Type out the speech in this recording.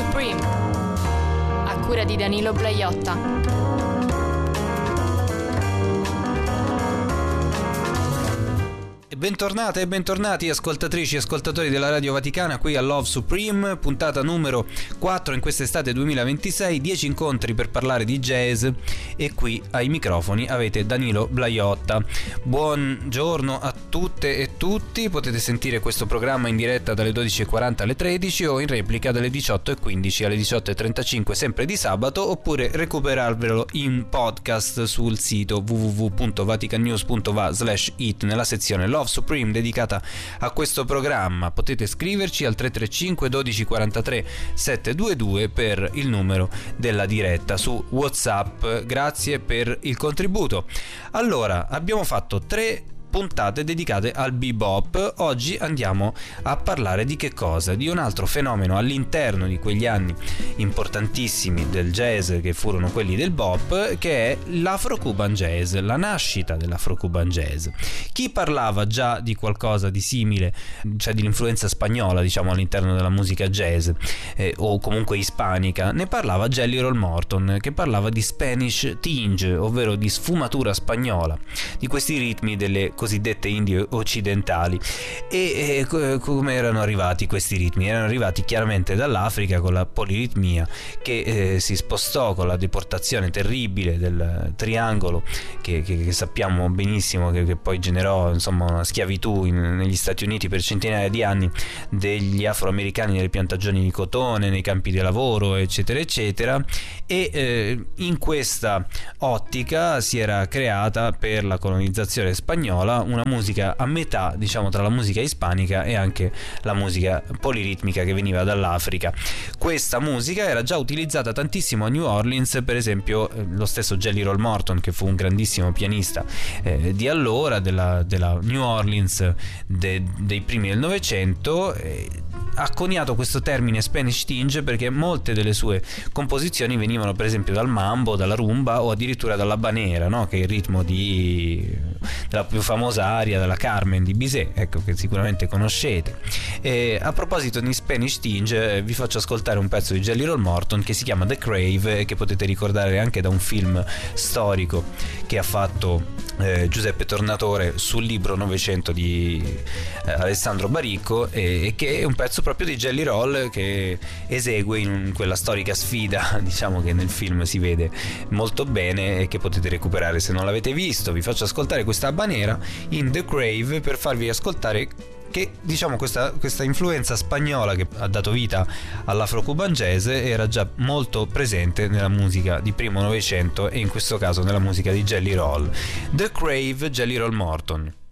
Supreme, a cura di Danilo Blaiotta. Bentornate e bentornati ascoltatrici e ascoltatori della Radio Vaticana qui a Love Supreme, puntata numero 4 in quest'estate 2026, 10 incontri per parlare di jazz, e qui ai microfoni avete Danilo Blaiotta. Buongiorno a tutte e tutti, potete sentire questo programma in diretta dalle 12.40 alle 13 o in replica dalle 18.15 alle 18.35 sempre di sabato, oppure recuperarvelo in podcast sul sito www.vaticannews.va/it nella sezione Love Supreme dedicata a questo programma. Potete scriverci al 335 12 43 722 per il numero della diretta su WhatsApp. Grazie per il contributo. Allora, abbiamo fatto 3 puntate dedicate al bebop. Oggi andiamo a parlare di che cosa? Di un altro fenomeno all'interno di quegli anni importantissimi del jazz che furono quelli del bop, che è l'Afro-Cuban jazz, la nascita dell'Afro-Cuban jazz. Chi parlava già di qualcosa di simile, cioè di l'influenza spagnola, diciamo, all'interno della musica jazz o comunque ispanica, ne parlava Jelly Roll Morton, che parlava di Spanish tinge, ovvero di sfumatura spagnola, di questi ritmi delle cosiddette Indie occidentali. E come erano arrivati questi ritmi? Erano arrivati chiaramente dall'Africa con la poliritmia, che si spostò con la deportazione terribile del triangolo che sappiamo benissimo che poi generò, insomma, una schiavitù negli Stati Uniti per centinaia di anni degli afroamericani nelle piantagioni di cotone, nei campi di lavoro, eccetera eccetera. E in questa ottica si era creata, per la colonizzazione spagnola, una musica a metà, diciamo, tra la musica ispanica e anche la musica poliritmica che veniva dall'Africa. Questa musica era già utilizzata tantissimo a New Orleans, per esempio lo stesso Jelly Roll Morton, che fu un grandissimo pianista di allora, della New Orleans dei primi del Novecento, ha coniato questo termine Spanish tinge perché molte delle sue composizioni venivano per esempio dal mambo, dalla rumba o addirittura dall'habanera, no? Che è il ritmo della più famosa aria della Carmen di Bizet, ecco, che sicuramente conoscete. A proposito di Spanish tinge, vi faccio ascoltare un pezzo di Jelly Roll Morton che si chiama The Crave, che potete ricordare anche da un film storico che ha fatto Giuseppe Tornatore sul libro 900 di Alessandro Baricco, e che è un pezzo proprio di Jelly Roll che esegue in quella storica sfida, diciamo, che nel film si vede molto bene e che potete recuperare se non l'avete visto. Vi faccio ascoltare questa habanera in The Crave per farvi ascoltare che, diciamo, questa influenza spagnola che ha dato vita all'Afro-Cuban jazz era già molto presente nella musica di primo Novecento, e in questo caso nella musica di Jelly Roll. The Crave, Jelly Roll Morton.